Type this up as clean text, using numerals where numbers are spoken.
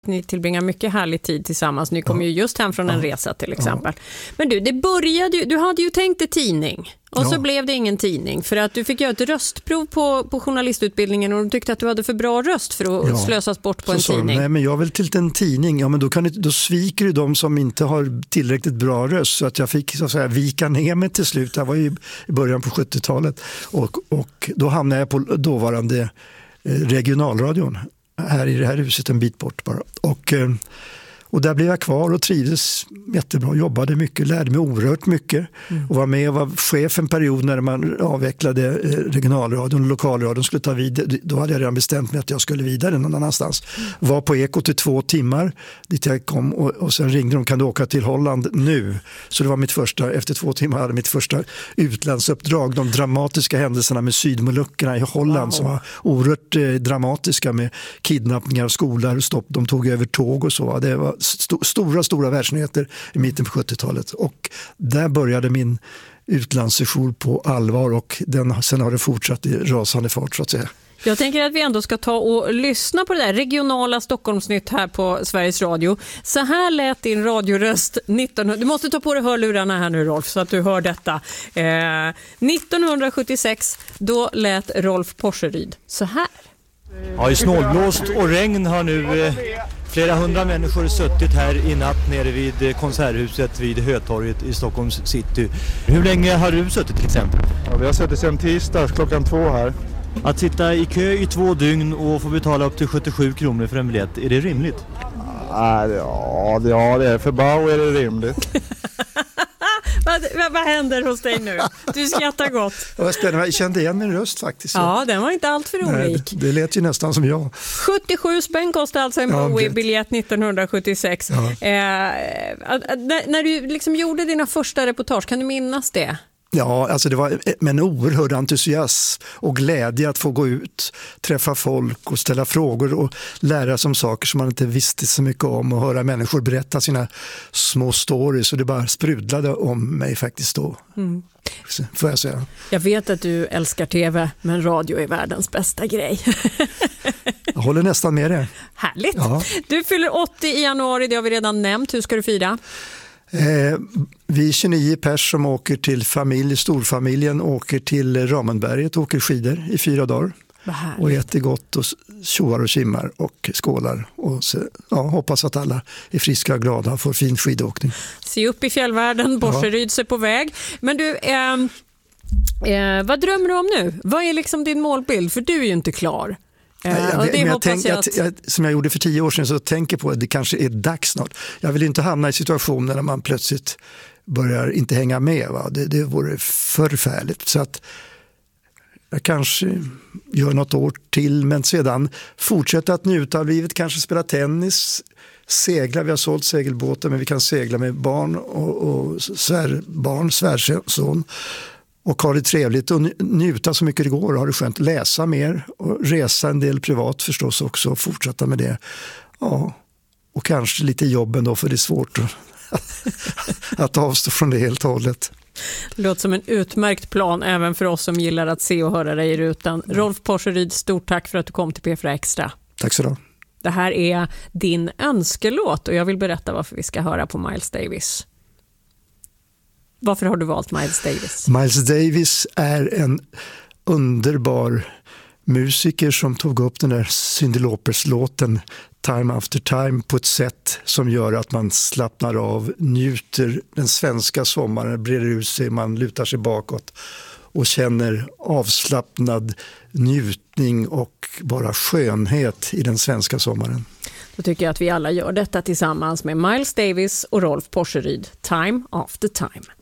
Ni tillbringar mycket härlig tid tillsammans. Ni kommer ju just hem från en resa till exempel. Men du hade ju tänkt en tidning. Och så blev det ingen tidning för att du fick göra ett röstprov på journalistutbildningen och de tyckte att du hade för bra röst för att slösas bort på en tidning. Nej, men jag vill till en tidning. Ja, men då sviker du de som inte har tillräckligt bra röst, så att jag fick så att säga vika ner mig till slut. Jag var i början på 70-talet och då hamnade jag på dåvarande regionalradion här i det här huset en bit bort bara. Och där blev jag kvar och trivdes jättebra, jobbade mycket, lärde mig oerhört mycket och var med och var chef en period när man avvecklade regionalradion och lokalradion skulle ta vid. Då hade jag redan bestämt mig att jag skulle vidare någon annanstans. Var på Ekot i 2 timmar dit jag kom och sen ringde de, kan du åka till Holland nu? Så det var mitt första, efter 2 timmar hade mitt första utlandsuppdrag, de dramatiska händelserna med Sydmolukkerna i Holland som var oerhört dramatiska med kidnappningar av skolor och stopp, de tog över tåg och så. Det var stora världsnyheter i mitten på 70-talet och där började min utlandssession på allvar och sen har det fortsatt i rasande fart så att säga. Jag tänker att vi ändå ska ta och lyssna på det där regionala Stockholmsnytt här på Sveriges Radio. Så här lät din radioröst 1900. Du måste ta på dig hörlurarna här nu, Rolf, så att du hör detta. 1976 då lät Rolf Porseryd så här. Ja, i snålblåst och regn har nu flera hundra människor suttit här i natt nere vid konserthuset vid Hötorget i Stockholms city. Hur länge har du suttit till exempel? Ja, vi har suttit sedan tisdags klockan 2 här. Att sitta i kö i 2 dygn och få betala upp till 77 kronor för en biljett, är det rimligt? Ja, det är för Bauer är det rimligt. Vad händer hos dig nu? Du skrattar gott. Det var spännande, jag kände igen min röst faktiskt. Ja, den var inte allt för olik. Det lät ju nästan som jag. 77 spänn kostade alltså en Bowie-biljett 1976. Ja. När du liksom gjorde dina första reportage, kan du minnas det? Ja, alltså det var med en oerhörd entusiasm och glädje att få gå ut, träffa folk och ställa frågor och lära sig om saker som man inte visste så mycket om och höra människor berätta sina små stories och det bara sprudlade om mig faktiskt då. Får jag säga. Jag vet att du älskar tv, men radio är världens bästa grej. Jag håller nästan med det. Härligt. Ja. Du fyller 80 i januari, det har vi redan nämnt. Hur ska du fira? Vi är 29 pers som åker till storfamiljen åker till Ramenberget och åker skidor i 4 dagar. Och äter gott och tjoar och kimmar och skålar och så, hoppas att alla är friska och glada och får fin skidåkning. Se upp i fjällvärlden, Porseryd är på väg. Men du, vad drömmer du om nu? Vad är liksom din målbild? För du är ju inte klar. Som jag gjorde för 10 år sedan så tänker på att det kanske är dags snart. Jag vill inte hamna i situationer när man plötsligt börjar inte hänga med. Va? Det vore förfärligt. Så att jag kanske gör något år till men sedan fortsätta att njuta av livet. Kanske spela tennis, segla. Vi har sålt segelbåtar men vi kan segla med barn och svärson. Och ha det trevligt och njuta så mycket det går och ha det skönt. Läsa mer och resa en del privat förstås också och fortsätta med det. Ja, och kanske lite jobben då för det är svårt att avstå från det helt och hållet. Det låter som en utmärkt plan även för oss som gillar att se och höra dig i rutan. Rolf Porseryd, stort tack för att du kom till P4 Extra. Tack så mycket. Det här är din önskelåt och jag vill berätta varför vi ska höra på Miles Davis. Varför har du valt Miles Davis? Miles Davis är en underbar musiker som tog upp den där Cyndi Lauper-låten Time After Time på ett sätt som gör att man slappnar av, njuter den svenska sommaren, breder ut sig, man lutar sig bakåt och känner avslappnad njutning och bara skönhet i den svenska sommaren. Då tycker jag att vi alla gör detta tillsammans med Miles Davis och Rolf Porseryd. Time After Time.